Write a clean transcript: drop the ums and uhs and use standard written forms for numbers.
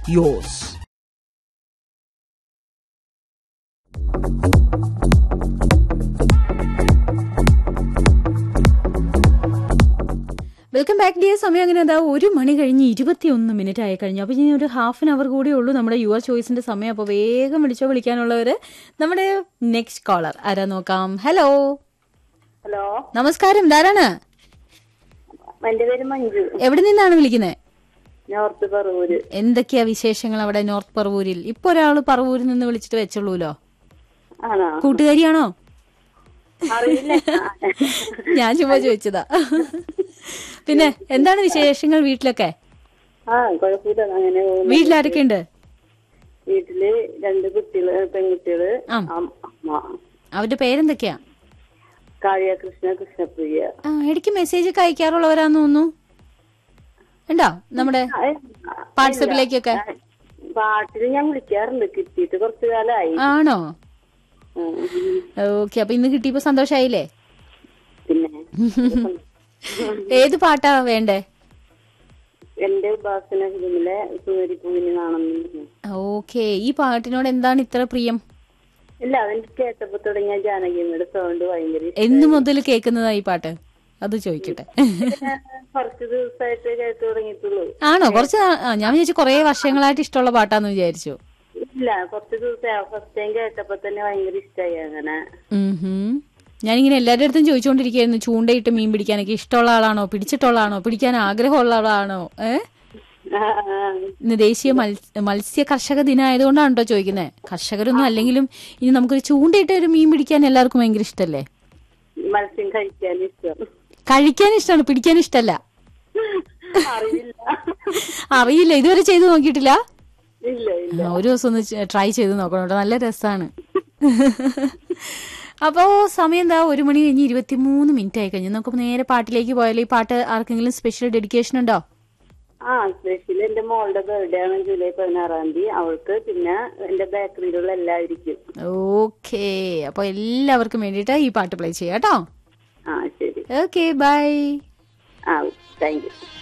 yours. Welcome back dear. സമയം അങ്ങനെ എന്താ 1 മണി കഴിഞ്ഞ് 21 ആയി കഴിഞ്ഞു. അപ്പോൾ ഇനി ഒരു ഹാഫ് ആൻ അവർ കൂടെ ഉള്ളൂ നമ്മുടെ യുവർ ചോയ്സിന്റെ സമയം. അപ്പോൾ വേഗം വിളിക്കാനുള്ളവര് നമ്മുടെ നെക്സ്റ്റ് കോളർ ആരാ നോക്കാം. ഹലോ ഹലോ, നമസ്കാരം. ധാരാണ് എന്റെ പേര് മഞ്ജു. എവിടെ നിന്നാണ് വിളിക്കുന്നത്? നോർത്ത് പറവൂര്. എന്തൊക്കെയാ വിശേഷങ്ങൾ അവിടെ നോർത്ത് പറവൂരിൽ? ഇപ്പൊ ഒരാള് പറവൂരിൽ നിന്ന് വിളിച്ചിട്ട് വെച്ചുള്ളൂല്ലോ. ആണോ? കൂട്ടുകാരിയാണോ? അറിയില്ല. ഞാൻ ചുമ്മാ ചോദിച്ചതാ. പിന്നെ എന്താണ് വിശേഷങ്ങൾ വീട്ടിലൊക്കെ? കുഴപ്പമില്ല, അങ്ങനെ പോകുന്നു. വീട്ടിലാരൊക്കെ ഉണ്ട്? വീട്ടില് 2 കുട്ടികള്, പെൺകുട്ടികള്, അമ്മ. അവരുടെ പേരെന്തൊക്കെയാ? കാവ്യ കൃഷ്ണ, കൃഷ്ണപ്രിയ. ഇടയ്ക്ക് മെസ്സേജ് ഒക്കെ അയക്കാറുള്ളവരാന്ന് തോന്നുന്നു. ഉണ്ടോ നമ്മുടെ വാട്സപ്പിലേക്കൊക്കെ? പാട്ടില് ഞാൻ വിളിക്കാറുണ്ട്, കിട്ടിയിട്ട് കുറച്ചു കാലമായി. ആണോ? ഓക്കെ. അപ്പൊ ഇന്ന് കിട്ടിയപ്പോ സന്തോഷായില്ലേ? പിന്നെ ഏത് പാട്ടാ വേണ്ടേ? എന്റെ ഉപാസന ഫിലിമിലെ സുന്ദരിപ്പൂവിന് കാണുന്നു. ഓക്കെ. ഈ പാട്ടിനോട് എന്താണ് ഇത്ര പ്രിയം? ഇല്ല, അതെനിക്ക് കേട്ടപ്പോ തുടങ്ങിയ ജാനകിയുടെ സൗണ്ട് ഭയങ്കര. എന്ന് മുതൽ കേൾക്കുന്നതാ ഈ പാട്ട്? അത് ചോദിക്കട്ടെ. കുറച്ച് ദിവസമായിട്ട് കേട്ടു തുടങ്ങിയിട്ടുള്ളൂ. ആണോ? കുറച്ച് ഞാൻ വിചാരിച്ചു കുറെ വർഷങ്ങളായിട്ട് ഇഷ്ടമുള്ള പാട്ടാന്ന് വിചാരിച്ചു. ഇല്ല, കുറച്ച് ദിവസം ഫസ്റ്റ് ടൈം കേട്ടപ്പോ തന്നെ ഭയങ്കര ഇഷ്ടമായി. അങ്ങനെ ഞാനിങ്ങനെ എല്ലാവരുടെ അടുത്തും ചോദിച്ചുകൊണ്ടിരിക്കുകയായിരുന്നു, ചൂണ്ടയിട്ട് മീൻ പിടിക്കാനൊക്കെ ഇഷ്ടമുള്ള ആളാണോ, പിടിച്ചിട്ടുള്ള ആണോ, പിടിക്കാൻ ആഗ്രഹമുള്ള ആളാണോ? ഇന്ന് ദേശീയ മത്സ്യ കർഷക ദിനമായതുകൊണ്ടാണ് കേട്ടോ ചോദിക്കുന്നത്. കർഷകരൊന്നും അല്ലെങ്കിലും ഇനി നമുക്കൊരു ചൂണ്ടയിട്ട് ഒരു മീൻ പിടിക്കാൻ എല്ലാവർക്കും ഭയങ്കര ഇഷ്ടല്ലേ? മത്സ്യം കഴിക്കാൻ ഇഷ്ടം. കഴിക്കാൻ ഇഷ്ടമാണ്, പിടിക്കാൻ ഇഷ്ടമല്ല. അറിയില്ല, ഇതുവരെ ചെയ്ത് നോക്കിയിട്ടില്ല. ഒരു ദിവസം ഒന്ന് ട്രൈ ചെയ്ത് നോക്കണം കേട്ടോ, നല്ല രസമാണ്. അപ്പോ സമയം എന്താ 1 മണി കഴിഞ്ഞ് 23 ആയി കഴിഞ്ഞു. നമുക്ക് നേരെ പാട്ടിലേക്ക് പോയാലോ? ഈ പാട്ട് ആർക്കെങ്കിലും സ്പെഷ്യൽ ഡെഡിക്കേഷൻ ഉണ്ടോ? സ്പെഷ്യൽ എന്റെ മോളുടെ ബർത്ത്ഡേ ആണ് ജൂലൈ 16. അവൾക്ക്, പിന്നെ എന്റെ ബേക്കറിയിലുള്ള എല്ലാവർക്കും. ഓക്കെ. അപ്പൊ എല്ലാവർക്കും വേണ്ടിയിട്ട് ഈ പാട്ട് പ്ലേ ചെയ്യാം കേട്ടോ. ശരി. Okay, by. Thank you.